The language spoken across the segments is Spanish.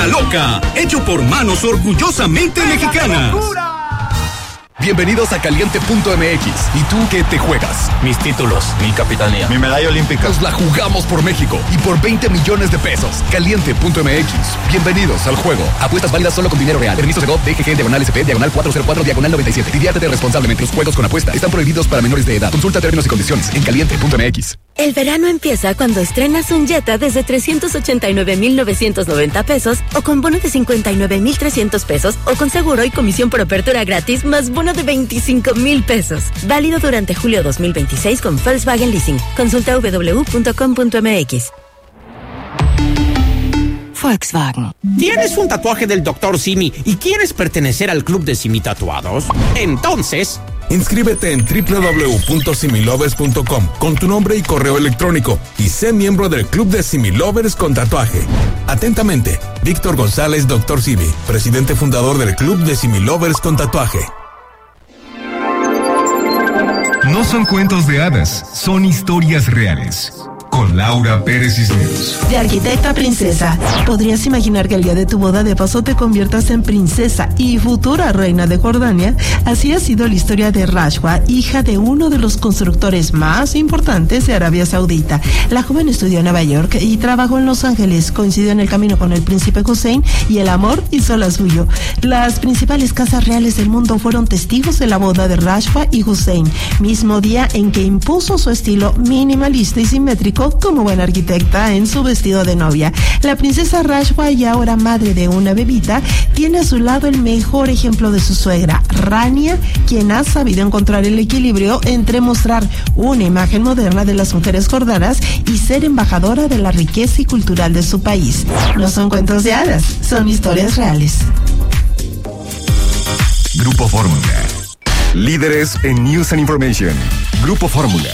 La Loca, hecho por manos orgullosamente mexicanas. Bienvenidos a Caliente.mx. ¿Y tú qué te juegas? Mis títulos, mi capitanía, mi medalla olímpica. Nos la jugamos por México y por 20 millones de pesos. Caliente.mx. Bienvenidos al juego. Apuestas válidas solo con dinero real. Permiso Segov, DGG, /SP, /404, /97. Diviértete responsablemente. Los juegos con apuesta están prohibidos para menores de edad. Consulta términos y condiciones en Caliente.mx. El verano empieza cuando estrenas un Jetta desde 389,990 pesos o con bono de 59,300 pesos o con seguro y comisión por apertura gratis más bono de 25,000 pesos. Válido durante julio 2026 con Volkswagen Leasing. Consulta www.com.mx. Volkswagen. ¿Tienes un tatuaje del Dr. Simi y quieres pertenecer al club de Simi Tatuados? Entonces, inscríbete en www.similovers.com con tu nombre y correo electrónico y sé miembro del club de Similovers con tatuaje. Atentamente, Víctor González, Dr. Simi, presidente fundador del club de Similovers con tatuaje. No son cuentos de hadas, son historias reales. Con Laura Pérez Cisneros. De arquitecta a princesa, ¿podrías imaginar que el día de tu boda de paso te conviertas en princesa y futura reina de Jordania? Así ha sido la historia de Rashwa, hija de uno de los constructores más importantes de Arabia Saudita. La joven estudió en Nueva York y trabajó en Los Ángeles, coincidió en el camino con el príncipe Hussein y el amor hizo la suyo. Las principales casas reales del mundo fueron testigos de la boda de Rashwa y Hussein, mismo día en que impuso su estilo minimalista y simétrico como buena arquitecta en su vestido de novia. La princesa Rashwa, y ahora madre de una bebita, tiene a su lado el mejor ejemplo de su suegra, Rania, quien ha sabido encontrar el equilibrio entre mostrar una imagen moderna de las mujeres jordanas y ser embajadora de la riqueza y cultural de su país. No son cuentos de hadas, son historias reales. Grupo Fórmula. Líderes en News and Information. Grupo Fórmula.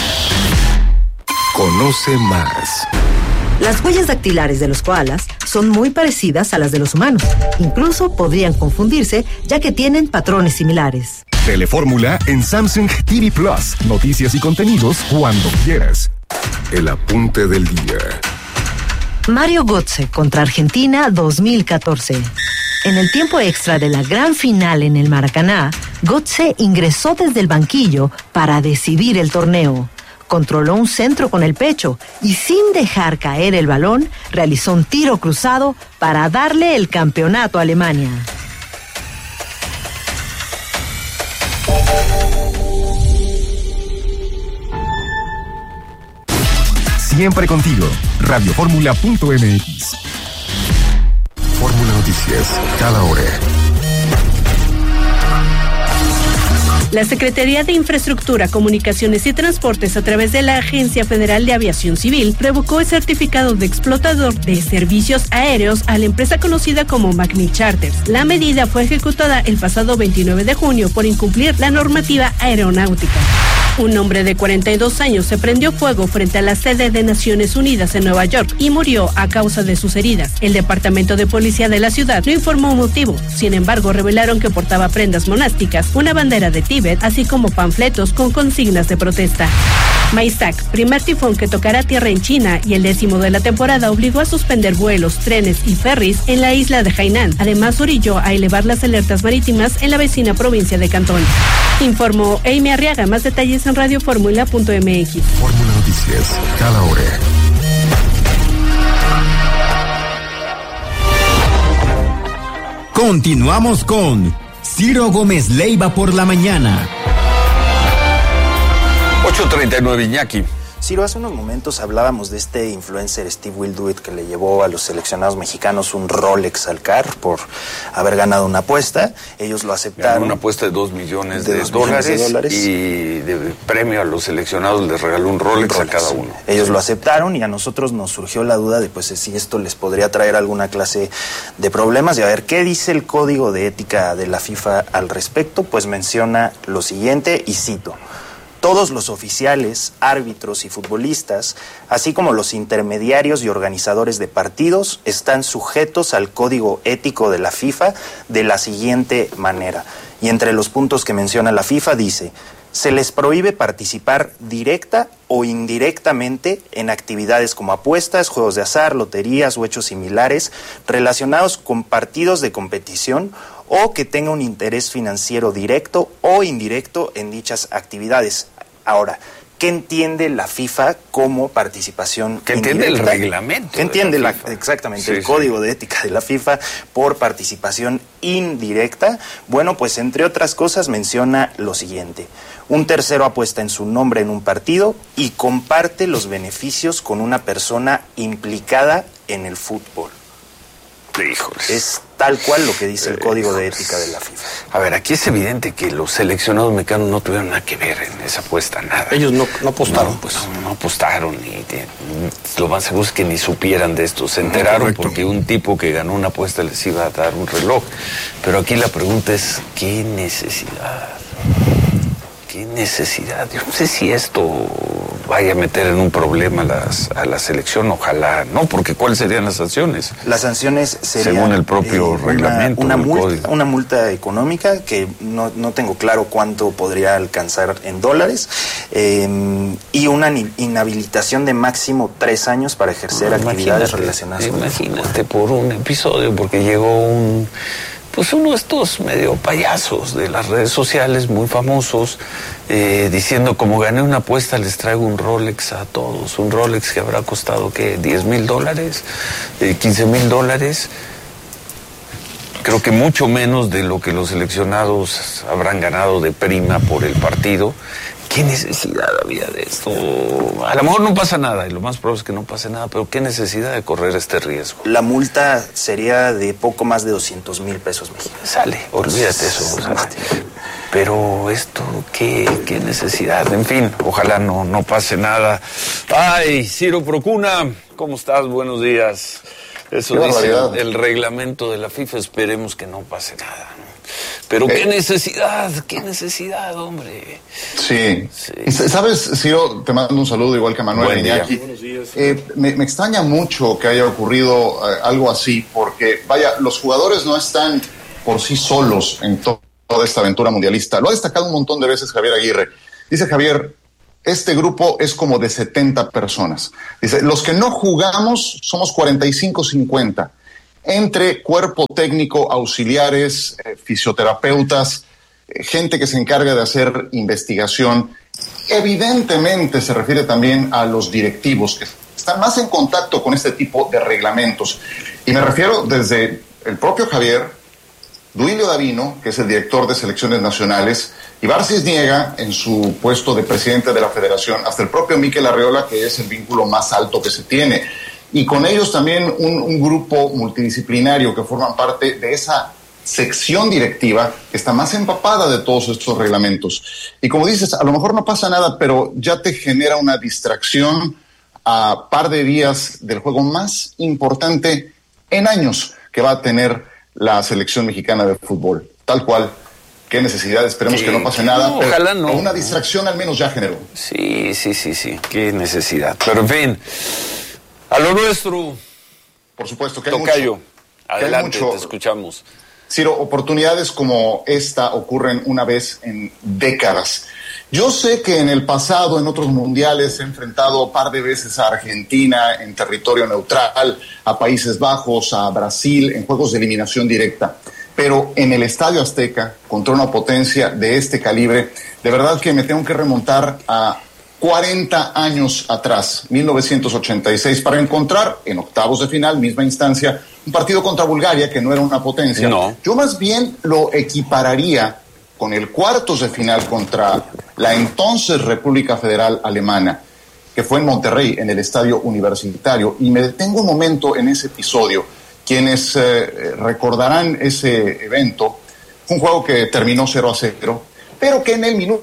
Conoce más. Las huellas dactilares de los koalas son muy parecidas a las de los humanos. Incluso podrían confundirse, ya que tienen patrones similares. Telefórmula en Samsung TV Plus. Noticias y contenidos cuando quieras. El apunte del día. Mario Götze contra Argentina 2014. En el tiempo extra de la gran final en el Maracaná, Götze ingresó desde el banquillo para decidir el torneo. Controló un centro con el pecho y sin dejar caer el balón, realizó un tiro cruzado para darle el campeonato a Alemania. Siempre contigo. Radioformula.mx. Fórmula Noticias, cada hora. La Secretaría de Infraestructura, Comunicaciones y Transportes, a través de la Agencia Federal de Aviación Civil, revocó el certificado de explotador de servicios aéreos a la empresa conocida como Magni Charters. La medida fue ejecutada el pasado 29 de junio por incumplir la normativa aeronáutica. Un hombre de 42 años se prendió fuego frente a la sede de Naciones Unidas en Nueva York y murió a causa de sus heridas. El Departamento de Policía de la ciudad no informó un motivo. Sin embargo, revelaron que portaba prendas monásticas, una bandera de Tíbet, así como panfletos con consignas de protesta. Maisak, primer tifón que tocará tierra en China y el 10º de la temporada, obligó a suspender vuelos, trenes y ferries en la isla de Hainan. Además, orilló a elevar las alertas marítimas en la vecina provincia de Cantón. Informó Amy Arriaga. Más detalles en radioformula.mx. Fórmula Noticias, cada hora. Continuamos con Ciro Gómez Leiva por la mañana. 8:39, Iñaki. Ciro, hace unos momentos hablábamos de este influencer Steve Wilduit que le llevó a los seleccionados mexicanos un Rolex al CAR por haber ganado una apuesta. Ellos lo aceptaron. Ganó una apuesta de $2 millones de dólares y de premio a los seleccionados les regaló un Rolex a cada uno. Ellos lo aceptaron y a nosotros nos surgió la duda de pues si esto les podría traer alguna clase de problemas. Y a ver, ¿qué dice el Código de Ética de la FIFA al respecto? Pues menciona lo siguiente y cito: todos los oficiales, árbitros y futbolistas, así como los intermediarios y organizadores de partidos, están sujetos al código ético de la FIFA de la siguiente manera. Y entre los puntos que menciona la FIFA dice: Se les prohíbe participar directa o indirectamente en actividades como apuestas, juegos de azar, loterías o hechos similares relacionados con partidos de competición o que tenga un interés financiero directo o indirecto en dichas actividades. Ahora, ¿qué entiende la FIFA como participación ¿Qué entiende indirecta? el reglamento? ¿Qué entiende exactamente el código de ética de la FIFA por participación indirecta? Bueno, pues entre otras cosas menciona lo siguiente: un tercero apuesta en su nombre en un partido y comparte los beneficios con una persona implicada en el fútbol. Híjoles. Es tal cual lo que dice el código de ética de la FIFA. A ver, aquí es evidente que los seleccionados mexicanos no tuvieron nada que ver en esa apuesta, nada. Ellos no apostaron, pues. No apostaron, lo más seguro es que ni supieran de esto. Se enteraron porque un tipo que ganó una apuesta les iba a dar un reloj. Pero aquí la pregunta es, ¿qué necesidad? ¿Qué necesidad? Yo no sé si esto vaya a meter en un problema a la selección, ojalá no, porque ¿cuáles serían las sanciones? Las sanciones serían, según el propio reglamento, una multa económica que no tengo claro cuánto podría alcanzar en dólares, y una inhabilitación de máximo 3 años para ejercer actividades relacionadas con el fútbol. Imagínate por un episodio, porque llegó uno de estos medio payasos de las redes sociales, muy famosos, diciendo, como gané una apuesta, les traigo un Rolex a todos. Un Rolex que habrá costado, ¿qué? $10,000, $15,000. Creo que mucho menos de lo que los seleccionados habrán ganado de prima por el partido. ¿Qué necesidad había de esto? A lo mejor no pasa nada, y lo más probable es que no pase nada, pero ¿qué necesidad de correr este riesgo? La multa sería de poco más de 200,000 pesos mexicanos. Sale, olvídate eso. Pero esto, ¿qué necesidad? En fin, ojalá no pase nada. Ay, Ciro Procuna, ¿cómo estás? Buenos días. Eso dice el reglamento de la FIFA, esperemos que no pase nada, ¿no? Pero qué necesidad, hombre. Sí. ¿Sabes, Ciro? Te mando un saludo igual que a Manuel Iñaki. Buenos días. Me extraña mucho que haya ocurrido algo así, porque, vaya, los jugadores no están por sí solos en toda esta aventura mundialista. Lo ha destacado un montón de veces Javier Aguirre. Dice Javier, este grupo es como de 70 personas. Dice, los que no jugamos somos 45-50. Entre cuerpo técnico, auxiliares, fisioterapeutas, gente que se encarga de hacer investigación. Evidentemente se refiere también a los directivos que están más en contacto con este tipo de reglamentos. Y me refiero desde el propio Javier, Duilio Davino, que es el director de selecciones nacionales, Ibar Cisniega, en su puesto de presidente de la federación, hasta el propio Mikel Arriola, que es el vínculo más alto que se tiene. Y con ellos también un grupo multidisciplinario que forman parte de esa sección directiva que está más empapada de todos estos reglamentos. Y como dices, a lo mejor no pasa nada, pero ya te genera una distracción a par de días del juego más importante en años que va a tener la selección mexicana de fútbol. Tal cual. Qué necesidad, esperemos que no pase nada. No, ojalá no. Una distracción al menos ya generó. Sí. Qué necesidad. Pero en fin, a lo nuestro. Por supuesto que hay Tocayo, mucho. adelante, te escuchamos. Ciro, oportunidades como esta ocurren una vez en décadas. Yo sé que en el pasado, en otros mundiales, he enfrentado un par de veces a Argentina en territorio neutral, a Países Bajos, a Brasil, en juegos de eliminación directa. Pero en el Estadio Azteca, contra una potencia de este calibre, de verdad que me tengo que remontar a 40 años atrás, 1986, para encontrar en octavos de final, misma instancia, un partido contra Bulgaria que no era una potencia. No. Yo más bien lo equipararía con el cuartos de final contra la entonces República Federal Alemana, que fue en Monterrey, en el Estadio Universitario. Y me detengo un momento en ese episodio. Quienes recordarán ese evento, fue un juego que terminó 0-0, pero que en el minuto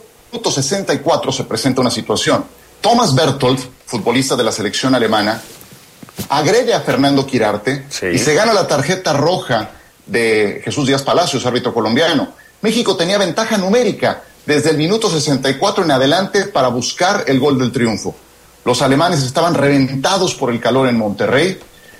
64 se presenta una situación. Thomas Berthold, futbolista de la selección alemana, agrede a Fernando Quirarte y se gana la tarjeta roja de Jesús Díaz Palacios, árbitro colombiano. México tenía ventaja numérica desde el minuto 64 en adelante para buscar el gol del triunfo. Los alemanes estaban reventados por el calor en Monterrey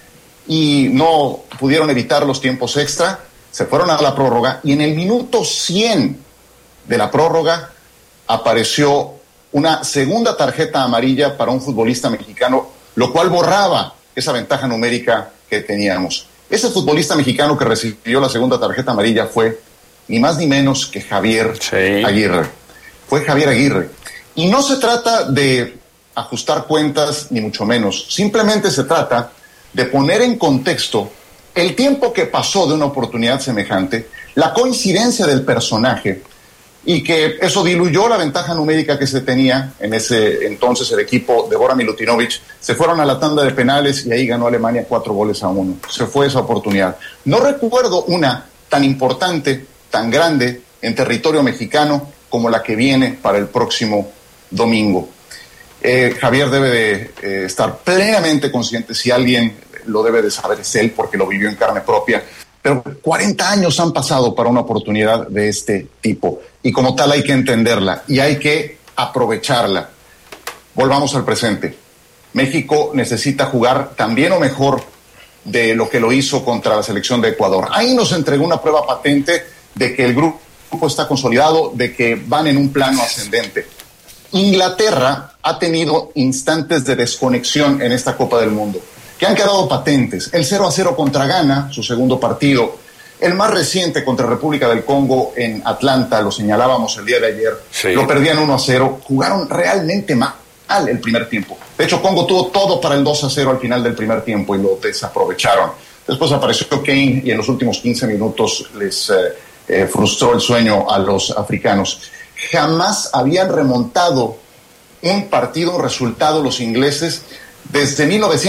y no pudieron evitar los tiempos extra, se fueron a la prórroga y en el minuto 100 de la prórroga apareció una segunda tarjeta amarilla para un futbolista mexicano, lo cual borraba esa ventaja numérica que teníamos. Ese futbolista mexicano que recibió la segunda tarjeta amarilla fue ni más ni menos que Javier Aguirre. Fue Javier Aguirre. Y no se trata de ajustar cuentas, ni mucho menos. Simplemente se trata de poner en contexto el tiempo que pasó de una oportunidad semejante, la coincidencia del personaje, y que eso diluyó la ventaja numérica que se tenía en ese entonces el equipo de Bora Milutinovic. Se fueron a la tanda de penales y ahí ganó Alemania 4-1. Se fue esa oportunidad. No recuerdo una tan importante, tan grande en territorio mexicano como la que viene para el próximo domingo. Javier debe de estar plenamente consciente, si alguien lo debe de saber es él, porque lo vivió en carne propia, pero 40 años han pasado para una oportunidad de este tipo, y como tal hay que entenderla y hay que aprovecharla. Volvamos al presente. México necesita jugar tan bien o mejor de lo que lo hizo contra la selección de Ecuador. Ahí nos entregó una prueba patente de que el grupo está consolidado, de que van en un plano ascendente. Inglaterra ha tenido instantes de desconexión en esta Copa del Mundo, que han quedado patentes. El 0-0 contra Ghana, su segundo partido. El más reciente contra República del Congo en Atlanta, lo señalábamos el día de ayer. Sí. Lo perdían 1-0. Jugaron realmente mal el primer tiempo. De hecho, Congo tuvo todo para el 2-0 al final del primer tiempo y lo desaprovecharon. Después apareció Kane y en los últimos 15 minutos les frustró el sueño a los africanos. Jamás habían remontado un partido, un resultado los ingleses desde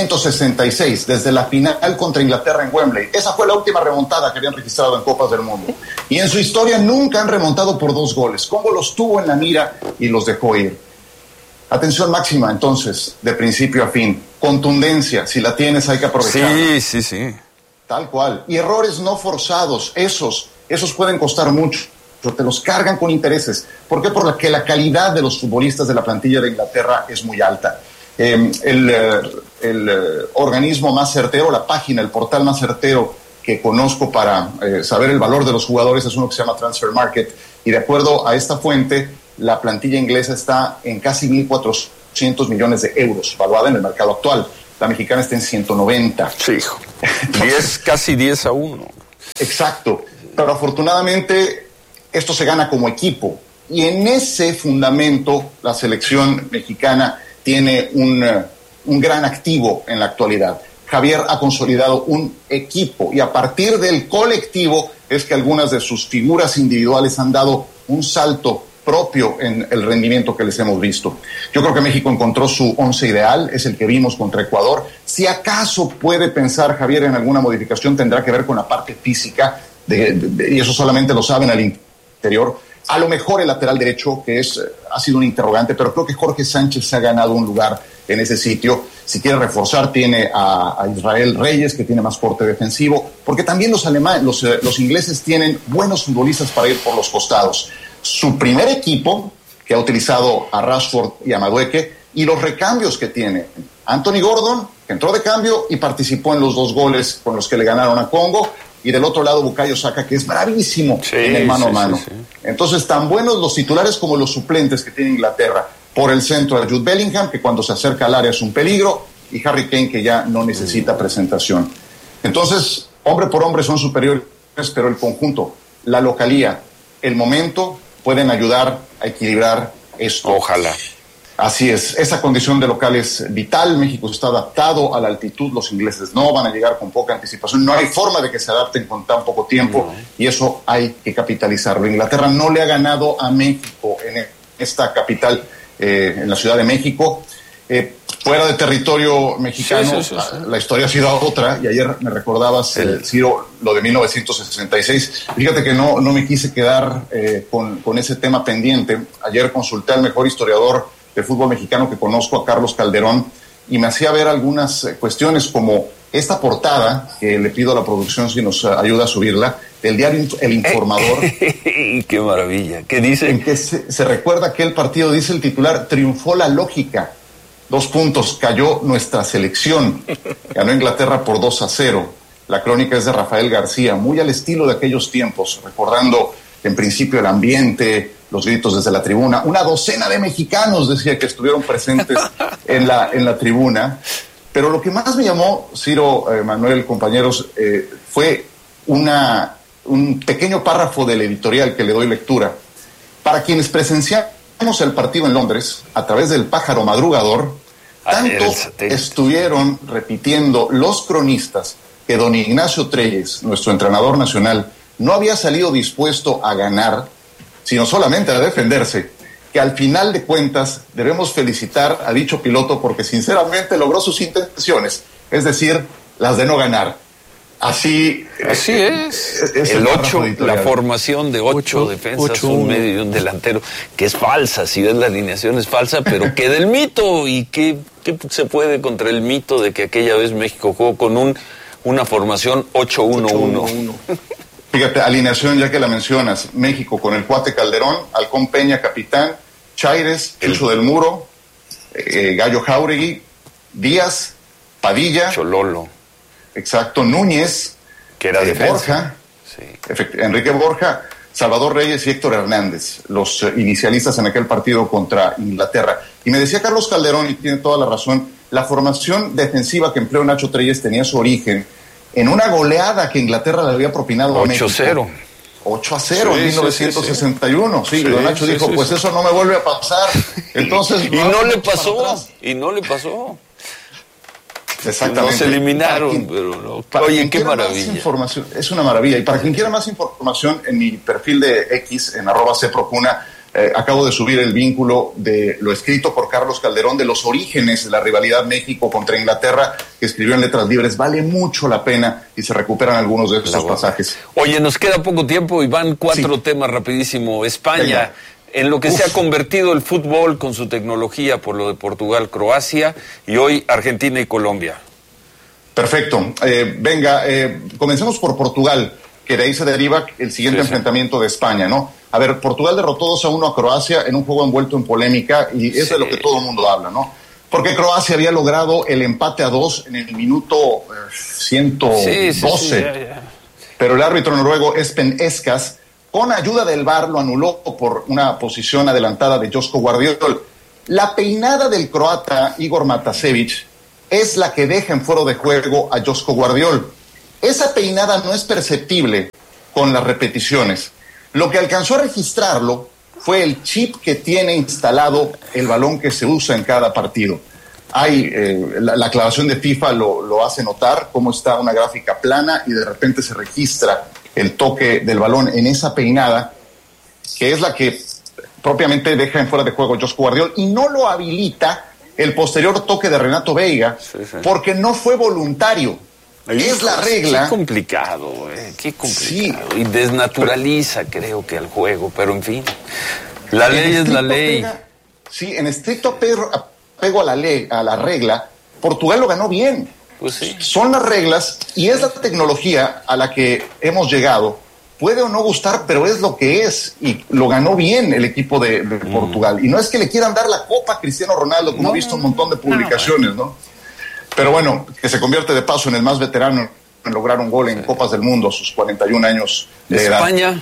1966, desde la final contra Inglaterra en Wembley. Esa fue la última remontada que habían registrado en Copas del Mundo. Y en su historia nunca han remontado por 2 goles. Congo los tuvo en la mira y los dejó ir. Atención máxima, entonces, de principio a fin. Contundencia, si la tienes hay que aprovecharla. Sí. Tal cual. Y errores no forzados, esos pueden costar mucho. Te los cargan con intereses. ¿Por qué? Porque la calidad de los futbolistas de la plantilla de Inglaterra es muy alta. El organismo más certero, la página, el portal más certero que conozco para saber el valor de los jugadores es uno que se llama Transfer Market, y de acuerdo a esta fuente, la plantilla inglesa está en casi 1.400 millones de euros, valuada en el mercado actual. La mexicana está en 190. Sí, hijo. Casi 10-1. Exacto. Pero afortunadamente esto se gana como equipo, y en ese fundamento la selección mexicana tiene un gran activo en la actualidad. Javier ha consolidado un equipo, y a partir del colectivo es que algunas de sus figuras individuales han dado un salto propio en el rendimiento que les hemos visto. Yo creo que México encontró su 11 ideal, es el que vimos contra Ecuador. Si acaso puede pensar Javier en alguna modificación, tendrá que ver con la parte física, y eso solamente lo saben al interior. A lo mejor el lateral derecho, que ha sido un interrogante, pero creo que Jorge Sánchez se ha ganado un lugar en ese sitio. Si quiere reforzar, tiene a Israel Reyes, que tiene más porte defensivo, porque también los ingleses tienen buenos futbolistas para ir por los costados. Su primer equipo, que ha utilizado a Rashford y a Madueke, y los recambios que tiene. Anthony Gordon, que entró de cambio y participó en los 2 goles con los que le ganaron a Congo, y del otro lado Bukayo Saka, que es bravísimo en el mano a mano. Sí. Entonces, tan buenos los titulares como los suplentes que tiene Inglaterra. Por el centro a Jude Bellingham, que cuando se acerca al área es un peligro, y Harry Kane, que ya no necesita presentación. Entonces, hombre por hombre son superiores, pero el conjunto, la localía, el momento, pueden ayudar a equilibrar esto. Ojalá. Así es, esa condición de local es vital. México está adaptado a la altitud, los ingleses no van a llegar con poca anticipación, no hay forma de que se adapten con tan poco tiempo, y eso hay que capitalizarlo. Inglaterra no le ha ganado a México en esta capital, en la Ciudad de México. Fuera de territorio mexicano, sí. La historia ha sido otra, y ayer me recordabas, Ciro, lo de 1966. Fíjate que no me quise quedar con ese tema pendiente. Ayer consulté al mejor historiador de fútbol mexicano que conozco, a Carlos Calderón, y me hacía ver algunas cuestiones como esta portada, que le pido a la producción si nos ayuda a subirla, del diario El Informador. ¡Qué maravilla! ¿Qué dice? En que se recuerda aquel partido, dice el titular: triunfó la lógica. 2 puntos, cayó nuestra selección. Ganó Inglaterra por 2-0. La crónica es de Rafael García, muy al estilo de aquellos tiempos, recordando en principio el ambiente, los gritos desde la tribuna. Una docena de mexicanos, decía, que estuvieron presentes en la tribuna. Pero lo que más me llamó, Ciro, Manuel, compañeros, fue un pequeño párrafo del editorial que le doy lectura. Para quienes presenciamos el partido en Londres, a través del pájaro madrugador, tanto estuvieron repitiendo los cronistas que don Ignacio Treyes, nuestro entrenador nacional, no había salido dispuesto a ganar, sino solamente a defenderse, que al final de cuentas debemos felicitar a dicho piloto porque sinceramente logró sus intenciones, es decir, las de no ganar. Así es. El 8, la formación de 8 defensas, un medio y un delantero, que es falsa, si ves la alineación es falsa, pero queda el mito. ¿Y qué se puede contra el mito de que aquella vez México jugó con una formación 8-1-1? Fíjate, alineación, ya que la mencionas, México con el Cuate Calderón, Halcón Peña, capitán, Chaires, Chucho del Muro, Gallo Jáuregui, Díaz, Padilla, Chololo. Exacto, Núñez, que era Borja, Enrique Borja, Salvador Reyes y Héctor Hernández, los inicialistas en aquel partido contra Inglaterra. Y me decía Carlos Calderón, y tiene toda la razón, la formación defensiva que empleó Nacho Treyes tenía su origen en una goleada que Inglaterra le había propinado a México. 8-0. 8-0 en 1961. Sí, don Nacho dijo, pues eso no me vuelve a pasar. Entonces, y no le pasó. Exactamente. Nos eliminaron, pero no. Oye, qué maravilla. Es una maravilla. Y para quien quiera más información, en mi perfil de X, en @cprocuna, acabo de subir el vínculo de lo escrito por Carlos Calderón de los orígenes de la rivalidad México contra Inglaterra, que escribió en Letras Libres. Vale mucho la pena y se recuperan algunos de estos pasajes. Oye, nos queda poco tiempo y van 4 temas rapidísimo. España. Venga. En lo que se ha convertido el fútbol con su tecnología por lo de Portugal, Croacia y hoy Argentina y Colombia. Perfecto. Comencemos por Portugal, que de ahí se deriva el siguiente enfrentamiento de España, ¿no? A ver, Portugal derrotó 2-1 a Croacia en un juego envuelto en polémica y es de lo que todo el mundo habla, ¿no? Porque Croacia había logrado el empate a 2 en el minuto 112. Pero el árbitro noruego Espen Eskas, con ayuda del VAR, lo anuló por una posición adelantada de Josko Guardiol. La peinada del croata Igor Matasevic es la que deja en fuera de juego a Josko Guardiol. Esa peinada no es perceptible con las repeticiones. Lo que alcanzó a registrarlo fue el chip que tiene instalado el balón que se usa en cada partido. La aclaración de FIFA lo hace notar, cómo está una gráfica plana y de repente se registra el toque del balón en esa peinada, que es la que propiamente deja en fuera de juego Josko Guardiol, y no lo habilita el posterior toque de Renato Veiga, porque no fue voluntario. Es la regla. Qué complicado. Sí. Y desnaturaliza, creo que, el juego, pero en fin. La ley es la ley. En estricto apego a la ley, a la regla, Portugal lo ganó bien. Pues sí. Son las reglas y es la tecnología a la que hemos llegado. Puede o no gustar, pero es lo que es. Y lo ganó bien el equipo de Portugal. Y no es que le quieran dar la copa a Cristiano Ronaldo, como he visto un montón de publicaciones, ¿no? Pero bueno, que se convierte de paso en el más veterano en lograr un gol en Copas del Mundo a sus 41 años de edad. España.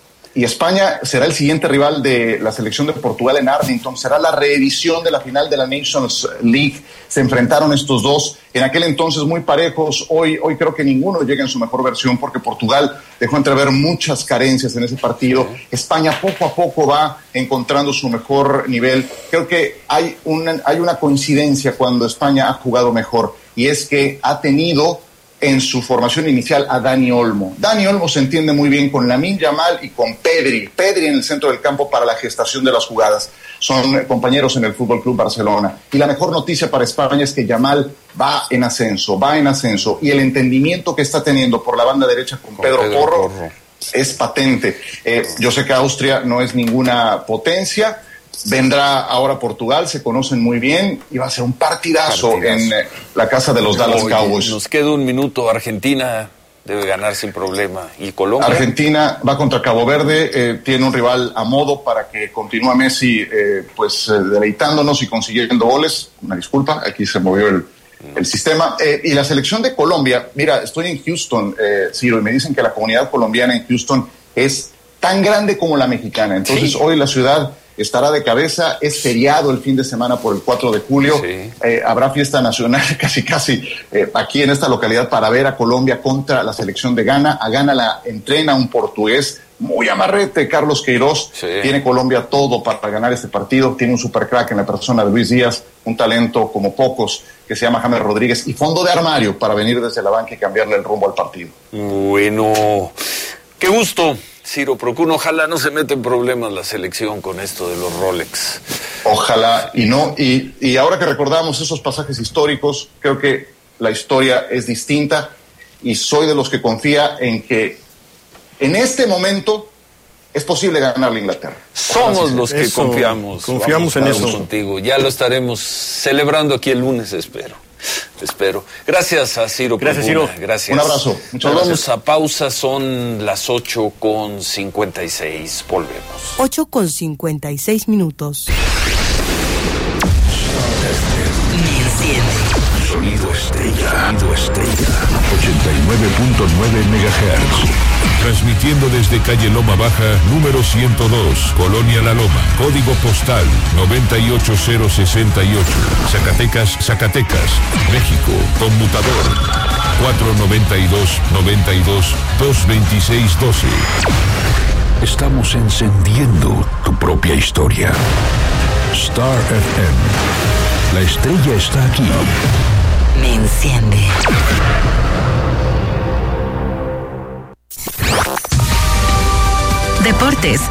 Y España será el siguiente rival de la selección de Portugal en Arlington. Será la reedición de la final de la Nations League. Se enfrentaron estos dos en aquel entonces muy parejos. Hoy creo que ninguno llega en su mejor versión porque Portugal dejó entrever muchas carencias en ese partido. España poco a poco va encontrando su mejor nivel. Creo que hay una coincidencia cuando España ha jugado mejor, y es que ha tenido en su formación inicial a Dani Olmo. Dani Olmo se entiende muy bien con Lamine Yamal y con Pedri. Pedri en el centro del campo para la gestación de las jugadas. Son compañeros en el Fútbol Club Barcelona. Y la mejor noticia para España es que Yamal va en ascenso. Y el entendimiento que está teniendo por la banda derecha con Pedro Porro es patente. Yo sé que Austria no es ninguna potencia. Vendrá ahora Portugal, se conocen muy bien y va a ser un partidazo. En la casa de los Dallas Cowboys. Nos queda un minuto. Argentina debe ganar sin problema. ¿Y Colombia? Argentina va contra Cabo Verde, tiene un rival a modo para que continúe Messi deleitándonos y consiguiendo goles. Una disculpa, aquí se movió el sistema. Y la selección de Colombia, mira, estoy en Houston, Ciro, y me dicen que la comunidad colombiana en Houston es tan grande como la mexicana. Entonces, hoy la ciudad estará de cabeza. Es feriado el fin de semana por el 4 de julio. Habrá fiesta nacional casi aquí en esta localidad para ver a Colombia contra la selección de Ghana. A Ghana la entrena un portugués muy amarrete, Carlos Queiroz. Tiene Colombia todo para ganar este partido. Tiene un super crack en la persona de Luis Díaz, un talento como pocos, que se llama James Rodríguez, y fondo de armario para venir desde la banca y cambiarle el rumbo al partido. Bueno, qué gusto, Ciro Procuna. Ojalá no se meta en problemas la selección con esto de los Rolex. Ojalá y no. Y ahora que recordamos esos pasajes históricos, creo que la historia es distinta y soy de los que confía en que en este momento es posible ganar la Inglaterra. Somos los que confiamos. Confiamos en eso. Contigo. Ya lo estaremos celebrando aquí el lunes, espero. Te espero. Gracias a Ciro. Gracias, Ciro. Gracias. Un abrazo. Muchas gracias. Vamos a pausa. Son las 8:56. Volvemos. 8:56. Sonido Estrella. 89.9 MHz. Transmitiendo desde calle Loma Baja, número 102, Colonia La Loma, código postal 98068, Zacatecas, México, conmutador 492-92-226-12. Estamos encendiendo tu propia historia. Star FM. La estrella está aquí. Me enciende. Deportes.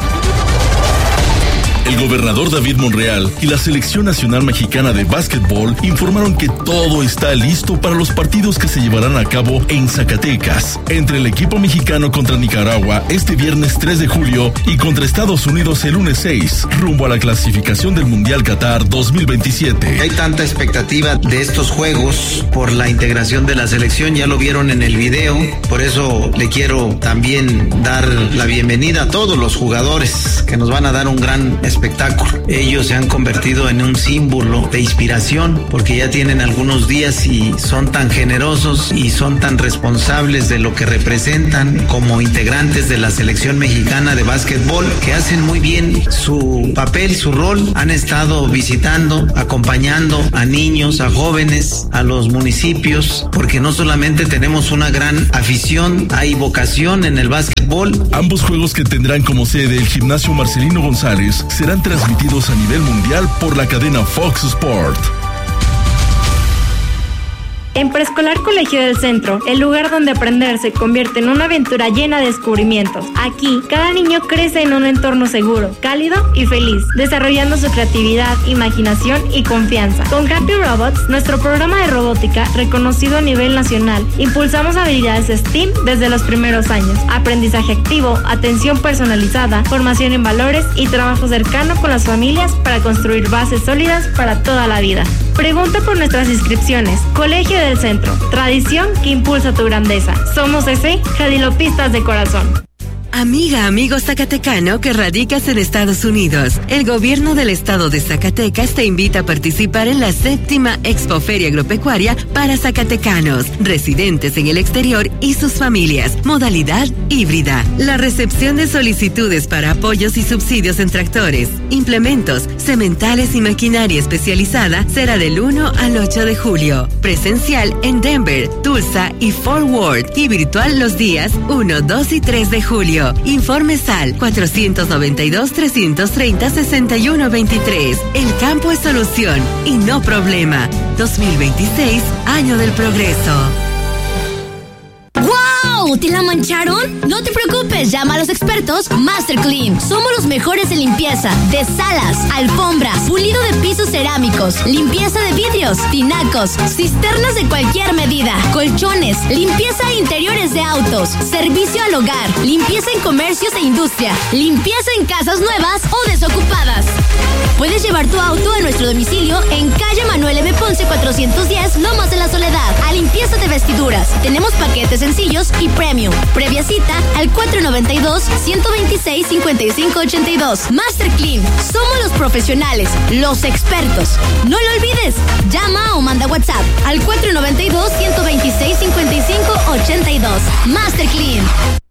El gobernador David Monreal y la Selección Nacional Mexicana de Básquetbol informaron que todo está listo para los partidos que se llevarán a cabo en Zacatecas, entre el equipo mexicano contra Nicaragua este viernes 3 de julio y contra Estados Unidos el lunes 6, rumbo a la clasificación del Mundial Qatar 2027. Hay tanta expectativa de estos juegos por la integración de la selección, ya lo vieron en el video, por eso le quiero también dar la bienvenida a todos los jugadores que nos van a dar un gran espectáculo. Ellos se han convertido en un símbolo de inspiración porque ya tienen algunos días y son tan generosos y son tan responsables de lo que representan como integrantes de la selección mexicana de básquetbol, que hacen muy bien su papel, su rol. Han estado visitando, acompañando a niños, a jóvenes, a los municipios, porque no solamente tenemos una gran afición, hay vocación en el básquetbol. Ambos juegos, que tendrán como sede el gimnasio Marcelino González, serán transmitidos a nivel mundial por la cadena Fox Sport. En Preescolar Colegio del Centro, el lugar donde aprender se convierte en una aventura llena de descubrimientos. Aquí, cada niño crece en un entorno seguro, cálido y feliz, desarrollando su creatividad, imaginación y confianza. Con Happy Robots, nuestro programa de robótica, reconocido a nivel nacional, impulsamos habilidades STEAM desde los primeros años. Aprendizaje activo, atención personalizada, formación en valores y trabajo cercano con las familias para construir bases sólidas para toda la vida. Pregunta por nuestras inscripciones. Colegio del Centro, tradición que impulsa tu grandeza. Somos jadilopistas de corazón. Amiga, amigo zacatecano que radicas en Estados Unidos, el gobierno del estado de Zacatecas te invita a participar en la 7ª Expoferia Agropecuaria para zacatecanos, residentes en el exterior y sus familias, modalidad híbrida. La recepción de solicitudes para apoyos y subsidios en tractores, implementos, sementales y maquinaria especializada será del 1 al 8 de julio. Presencial en Denver, Tulsa y Fort Worth y virtual los días 1, 2 y 3 de julio. Informes al 492-330-6123. El campo es solución y no problema. 2026, año del progreso. ¡Wow! ¿Te la mancharon? No te preocupes, llama a los expertos Master Clean. Somos los mejores en limpieza de salas, alfombras, pulido de pisos cerámicos, limpieza de vidrios, tinacos, cisternas de cualquier medida, colchones, limpieza de interiores de autos, servicio al hogar, limpieza en comercios e industria, limpieza en casas nuevas o desocupadas. Puedes llevar tu auto a nuestro domicilio en calle Manuel M. Ponce 410, Lomas de la Soledad, a limpieza de vestiduras. Tenemos paquetes sencillos y premium. Previa cita al 492-126-5582. Master Clean. Somos los profesionales, los expertos. No lo olvides. Llama o manda WhatsApp al 492-126-5582. Master Clean.